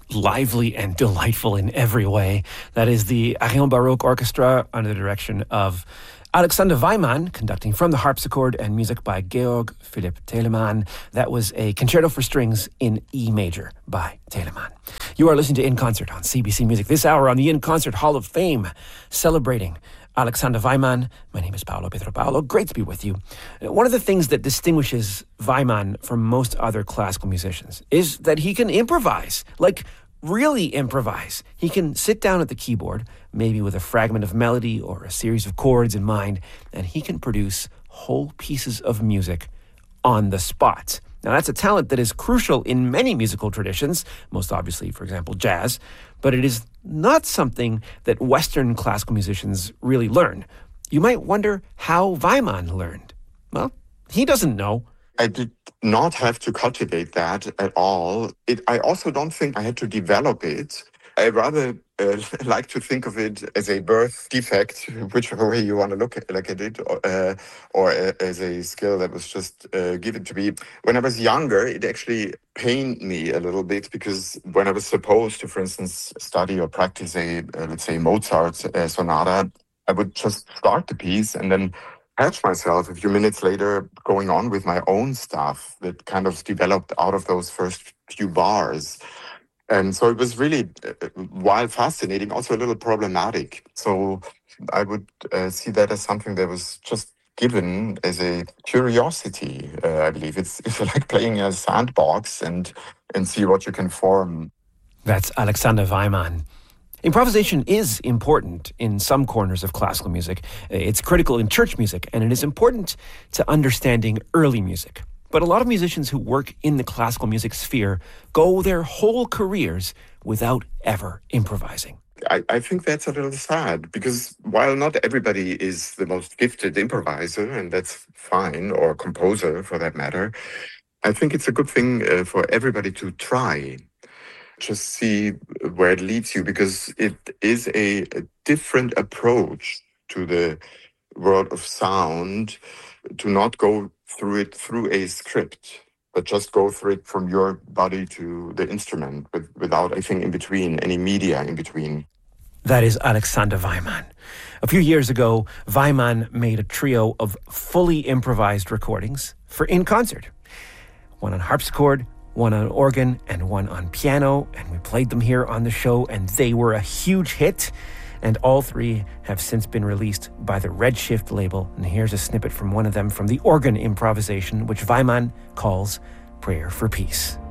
lively and delightful in every way. That is the Arion Baroque Orchestra under the direction of Alexander Weimann, conducting from the harpsichord, and music by Georg Philipp Telemann. That was a concerto for strings in E major by Telemann. You are listening to In Concert on CBC Music. This hour on the In Concert Hall of Fame, celebrating Alexander Weimann. My name is Paolo Pietropaolo. Great to be with you. One of the things that distinguishes Weimann from most other classical musicians is that he can improvise, like really improvise. He can sit down at the keyboard, maybe with a fragment of melody or a series of chords in mind, and he can produce whole pieces of music on the spot. Now, that's a talent that is crucial in many musical traditions, most obviously, for example, jazz, but it is not something that Western classical musicians really learn. You might wonder how Weimann learned. Well, he doesn't know. I did not have to cultivate that at all. I also don't think I had to develop it. I rather like to think of it as a birth defect, whichever way you want to look at it, or as a skill that was just given to me. When I was younger, it actually pained me a little bit, because when I was supposed to, for instance, study or practice let's say, Mozart sonata, I would just start the piece and then catch myself a few minutes later going on with my own stuff that kind of developed out of those first few bars. And so it was really, while fascinating, also a little problematic. So I would see that as something that was just given as a curiosity, I believe. It's like playing a sandbox and see what you can form. That's Alexander Weimann. Improvisation is important in some corners of classical music. It's critical in church music, and it is important to understanding early music. But a lot of musicians who work in the classical music sphere go their whole careers without ever improvising. I think that's a little sad, because while not everybody is the most gifted improviser, and that's fine, or composer for that matter, I think it's a good thing for everybody to try. Just see where it leads you, because it is a different approach to the world of sound, to not go through it through a script, but just go through it from your body to the instrument without anything in between, any media in between. That is Alexander Weimann. A few years ago, Weimann made a trio of fully improvised recordings for In Concert. One on harpsichord, one on organ, and one on piano, and we played them here on the show, and they were a huge hit, and all three have since been released by the Redshift label. And here's a snippet from one of them, from the organ improvisation, which Weimann calls Prayer for Peace.